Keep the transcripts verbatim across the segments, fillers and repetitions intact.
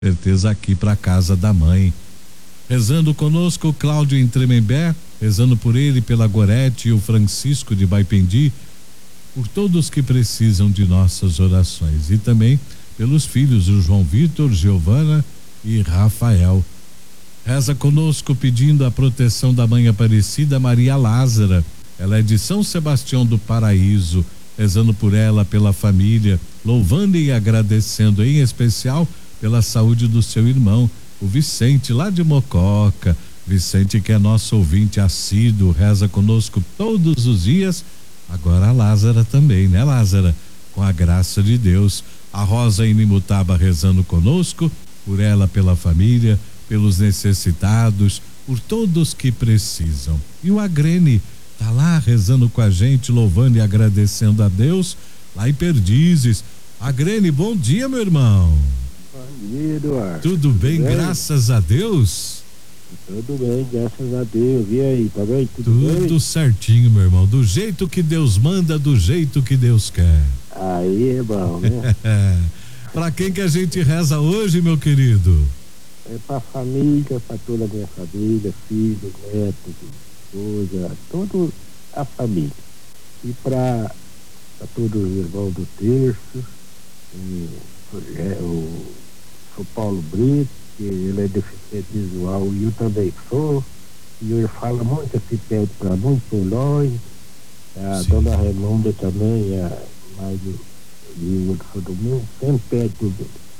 certeza aqui para casa da mãe. Rezando conosco, Cláudio em Tremembé, rezando por ele, pela Gorete e o Francisco de Baipendi, por todos que precisam de nossas orações, e também pelos filhos, o João Vitor, Giovana e Rafael. Reza conosco pedindo a proteção da mãe Aparecida Maria Lázara. Ela é de São Sebastião do Paraíso, rezando por ela, pela família, louvando e agradecendo em especial pela saúde do seu irmão, o Vicente, lá de Mococa. Vicente, que é nosso ouvinte assíduo, reza conosco todos os dias. Agora a Lázara também, né, Lázara? Com a graça de Deus. A Rosa em Nimutaba rezando conosco, por ela, pela família, pelos necessitados, por todos que precisam. E o Agrene tá lá rezando com a gente, louvando e agradecendo a Deus, lá em Perdizes. Agrene, bom dia, meu irmão. Bom dia, Eduardo. Tudo, Tudo bem, bem, graças a Deus? Tudo bem, graças a Deus. E aí, tá bem? Tudo, Tudo bem? certinho, meu irmão. Do jeito que Deus manda, do jeito que Deus quer. Aí é bom, né? Pra quem que a gente reza hoje, meu querido? É pra família, pra toda a minha família, filhos, netos, esposa, toda a família. E pra, pra todos os irmãos do terço, e, é, o São Paulo Brito, que ele é deficiente visual e eu também sou, e ele fala muito, se pede para muito por nós. A Sim. dona Raimunda também, a mais de Rio do Domingo, sempre pede por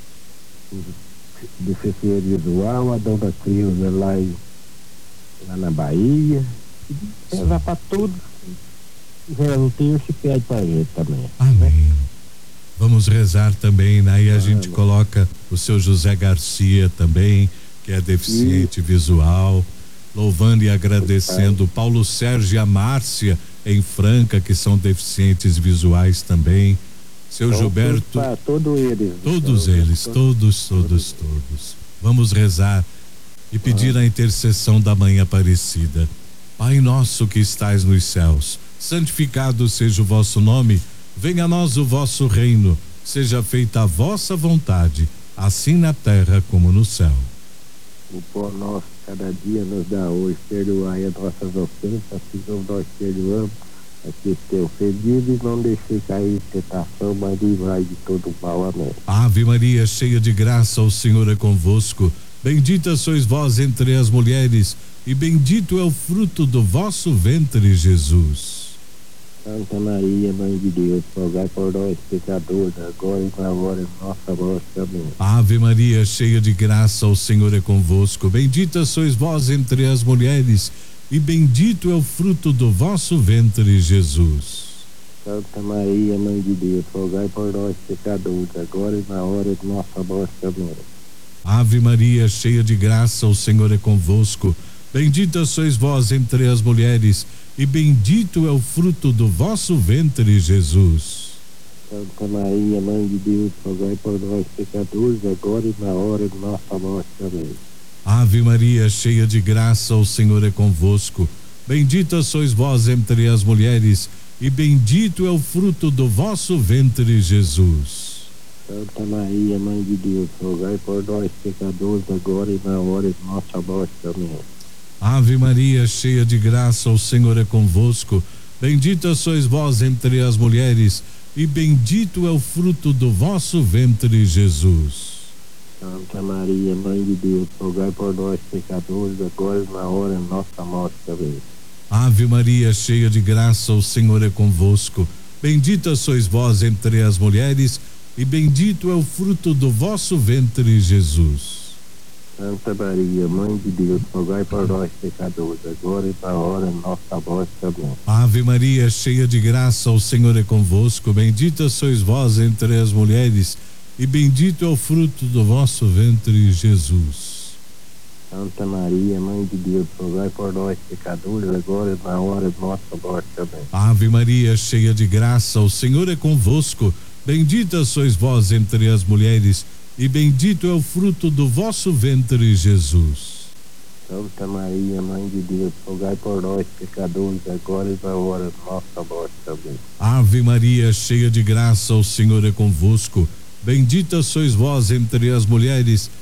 deficiente visual, a dona Cleusa lá, em, lá na Bahia, e reza para todos, reza o terço e pede para ele também. Amém. Né? Vamos rezar também, né? E a ah, gente não. coloca o seu José Garcia também, que é deficiente e... visual, louvando e agradecendo Paulo Sérgio e a Márcia em Franca, que são deficientes visuais também, seu então, Gilberto, todo eles, todos então, eles, todos, todos, todos. Vamos rezar e pedir ah. a intercessão da Mãe Aparecida. Pai nosso que estais nos céus, santificado seja o vosso nome. Venha a nós o vosso reino, seja feita a vossa vontade, assim na terra como no céu. O pão nosso cada dia nos dá hoje, perdoai as nossas ofensas, assim como nós perdoamos a que tem ofendido, e não deixei cair em tentação, mas livrai de todo mal. Amém. Ave Maria, cheia de graça, o Senhor é convosco. Bendita sois vós entre as mulheres, e bendito é o fruto do vosso ventre, Jesus. Santa Maria, Mãe de Deus, rogai por nós, pecadores, agora e na hora de nossa morte. Amém. Ave Maria, cheia de graça, o Senhor é convosco. Bendita sois vós entre as mulheres, e bendito é o fruto do vosso ventre, Jesus. Santa Maria, Mãe de Deus, rogai por nós, pecadores, agora e na hora de nossa morte. Amém. Ave Maria, cheia de graça, o Senhor é convosco. Bendita sois vós entre as mulheres, e bendito é o fruto do vosso ventre, Jesus. Santa Maria, Mãe de Deus, rogai por nós, pecadores, agora e na hora de nossa morte. Amém. Ave Maria, cheia de graça, o Senhor é convosco. Bendita sois vós entre as mulheres, e bendito é o fruto do vosso ventre, Jesus. Santa Maria, Mãe de Deus, rogai por nós, pecadores, agora e na hora de nossa morte. Amém. Ave Maria, cheia de graça, o Senhor é convosco. Bendita sois vós entre as mulheres, e bendito é o fruto do vosso ventre, Jesus. Santa Maria, Mãe de Deus, rogai por nós, pecadores, agora e na hora de nossa morte. Amém. Ave Maria, cheia de graça, o Senhor é convosco. Bendita sois vós entre as mulheres, e bendito é o fruto do vosso ventre, Jesus. Santa Maria, Mãe de Deus, rogai por nós, pecadores, agora e na hora de nossa morte. Amém. Ave Maria, cheia de graça, o Senhor é convosco. Bendita sois vós entre as mulheres, e bendito é o fruto do vosso ventre, Jesus. Santa Maria, Mãe de Deus, rogai por nós, pecadores, agora e na hora de nossa morte. Amém. Ave Maria, cheia de graça, o Senhor é convosco. Bendita sois vós entre as mulheres, e bendito é o fruto do vosso ventre, Jesus. Santa Maria, Mãe de Deus, rogai por nós, pecadores, agora e na hora de nossa morte. Amém. Ave Maria, cheia de graça, o Senhor é convosco. Bendita sois vós entre as mulheres,